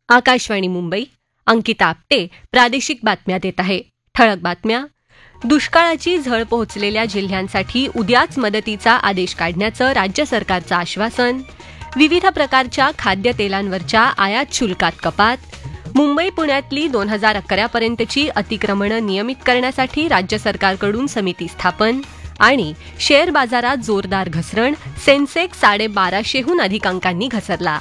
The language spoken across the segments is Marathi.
आकाशवाणी मुंबई, अंकिता आपटे प्रादेशिक बातम्या देत आहे. ठळक बातम्या. दुष्काळाची झळ पोहोचलेल्या जिल्ह्यांसाठी उद्याच मदतीचा आदेश काढण्याचं राज्य सरकारचं आश्वासन. विविध प्रकारच्या खाद्यतेलांवरच्या आयात शुल्कात कपात. मुंबई पुण्यातली 2011 पर्यंतची अतिक्रमणं नियमित करण्यासाठी राज्य सरकारकडून समिती स्थापन. आणि शेअर बाजारात जोरदार घसरण, सेन्सेक्स 1250हून अधिक अंकांनी घसरला.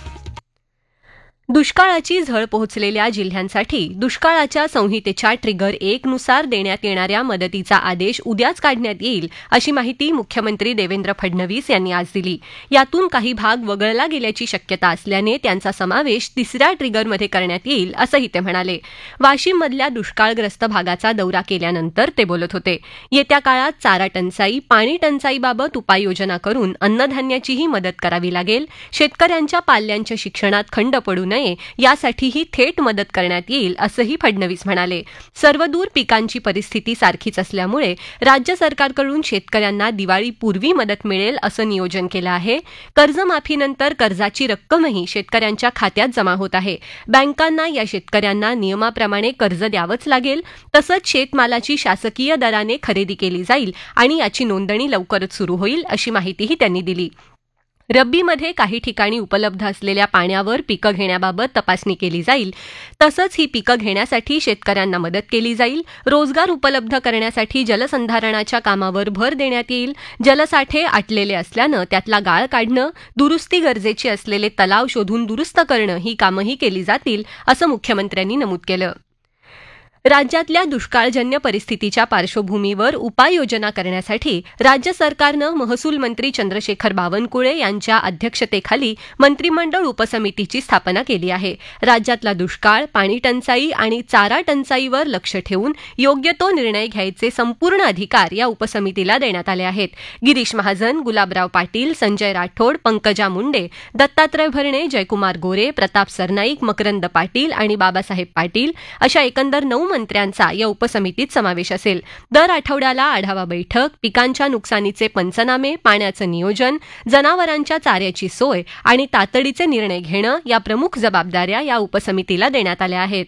दुष्काळाची झळ पोहोचलेल्या जिल्ह्यांसाठी दुष्काळाच्या संहितेच्या ट्रिगर 1 नुसार देण्यात येणाऱ्या मदतीचा आदेश उद्याच काढण्यात येईल, अशी माहिती मुख्यमंत्री देवेंद्र फडणवीस यांनी आज दिली. यातून काही भाग वगळला गेल्याची शक्यता असल्याने त्यांचा समावेश तिसऱ्या ट्रिगरमध्ये करण्यात येईल, असंही ते म्हणाले. वाशिममधल्या दुष्काळग्रस्त भागाचा दौरा केल्यानंतर ते बोलत होते. येत्या काळात चारा टंचाई, पाणी टंचाईबाबत उपाययोजना करून अन्नधान्याचीही मदत करावी लागेल. शेतकऱ्यांच्या पाल्यांच्या शिक्षणात खंड पडू नये यासाठीही थेट मदत करण्यात येईल, असंही फडणवीस म्हणाले. सर्वदूर पिकांची परिस्थिती सारखीच असल्यामुळे राज्य सरकारकडून शेतकऱ्यांना दिवाळीपूर्वी मदत मिळेल असं नियोजन केलं आहे. कर्जमाफीनंतर कर्जाची रक्कमही शेतकऱ्यांच्या खात्यात जमा होत आहे. बँकांना या शेतकऱ्यांना नियमाप्रमाणे कर्ज द्यावंच लागेल. तसंच शेतमालाची शासकीय दराने खरेदी केली जाईल आणि याची नोंदणी लवकरच सुरू होईल, अशी माहितीही त्यांनी दिली. रब्बीमध्ये काही ठिकाणी उपलब्ध असलेल्या पाण्यावर पिकं घेण्याबाबत तपासणी केली जाईल. तसंच ही पिकं घेण्यासाठी शेतकऱ्यांना मदत केली जाईल. रोजगार उपलब्ध करण्यासाठी जलसंधारणाच्या कामावर भर देण्यात येईल. जलसाठे आटलेले असल्यानं त्यातला गाळ काढणं, दुरुस्ती गरजेची असलेले तलाव शोधून दुरुस्त करणं ही कामंही केली जातील, असं मुख्यमंत्र्यांनी नमूद केलं. राज्यातल्या दुष्काळजन्य परिस्थितीच्या पार्श्वभूमीवर उपाययोजना करण्यासाठी राज्य सरकारनं महसूल मंत्री चंद्रशेखर बावनकुळे यांच्या अध्यक्षतेखाली मंत्रिमंडळ उपसमितीची स्थापना केली आहे. राज्यातला दुष्काळ, पाणी टंचाई आणि चारा टंचाईवर लक्ष ठेवून योग्य तो निर्णय घ्यायचे संपूर्ण अधिकार या उपसमितीला देण्यात आले आहेत. गिरीश महाजन, गुलाबराव पाटील, संजय राठोड, पंकजा मुंडे, दत्तात्रय भरणे, जयकुमार गोरे, प्रताप सरनाईक, मकरंद पाटील आणि बाबासाहेब पाटील अशा एकंदर 9 मंत्र्यांचा या उपसमितीत समावेश असेल. दर आठवड्याला आढावा बैठक, पिकांच्या नुकसानीचे पंचनामे, पाण्याचं नियोजन, जनावरांच्या चाऱ्याची सोय आणि तातडीचे निर्णय घेणं या प्रमुख जबाबदाऱ्या या उपसमितीला देण्यात आल्या आहेत.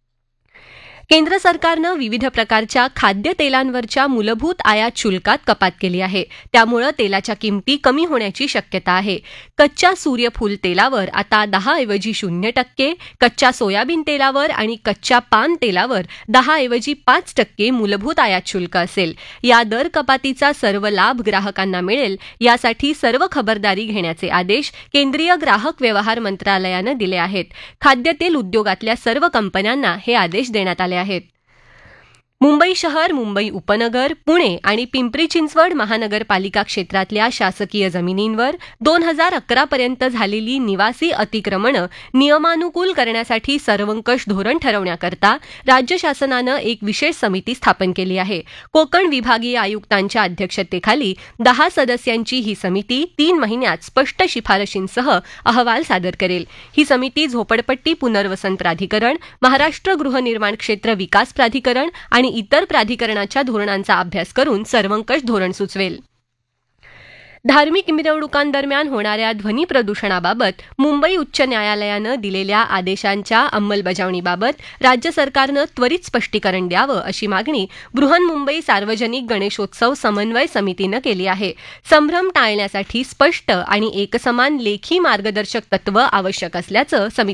केंद्र सरकारनं विविध प्रकारच्या खाद्यतेलांवरच्या मूलभूत आयात शुल्कात कपात केली आहे. त्यामुळे तेलाच्या किमती कमी होण्याची शक्यता आहे. कच्च्या सूर्यफूल तेलावर आता 10 ऐवजी 0%, कच्च्या सोयाबीन तेलावर आणि कच्च्या पाम तेलावर 10 ऐवजी 5% मूलभूत आयात शुल्क असेल. या दर कपातीचा सर्व लाभ ग्राहकांना मिळेल यासाठी सर्व खबरदारी घेण्याचे आदेश केंद्रीय ग्राहक व्यवहार मंत्रालयानं दिले आहेत. खाद्यतेल उद्योगातल्या सर्व कंपन्यांना हे आदेश देण्यात आले आहेत. मुंबई शहर, मुंबई उपनगर, पुणे आणि पिंपरी चिंचवड महानगरपालिका क्षेत्रातल्या शासकीय जमिनींवर 2011 पर्यंत झालेली निवासी अतिक्रमणं नियमानुकूल करण्यासाठी सर्वंकष धोरण ठरवण्याकरता राज्य शासनानं एक विशेष समिती स्थापन केली आहे. कोकण विभागीय आयुक्तांच्या अध्यक्षतेखाली 10 सदस्यांची ही समिती 3 महिन्यात स्पष्ट शिफारशींसह अहवाल सादर करेल. ही समिती झोपडपट्टी पुनर्वसन प्राधिकरण, महाराष्ट्र गृहनिर्माण क्षेत्र विकास प्राधिकरण आणि इतर प्राधिकरणाच्या धोरणांचा अभ्यास करून सर्वंकष धोरण सुचवेल. धार्मिक मिरवणुकांदरम्यान होणाऱ्या ध्वनी प्रदूषणाबाबत मुंबई उच्च न्यायालयानं दिलेल्या आदेशांच्या अंमलबजावणीबाबत राज्य सरकारनं त्वरित स्पष्टीकरण द्यावं, अशी मागणी बृहन्मुंबई सार्वजनिक गणेशोत्सव समन्वय समितीनं केली आहे. संभ्रम टाळण्यासाठी स्पष्ट आणि एकसमान लेखी मार्गदर्शक तत्व आवश्यक असल्याचं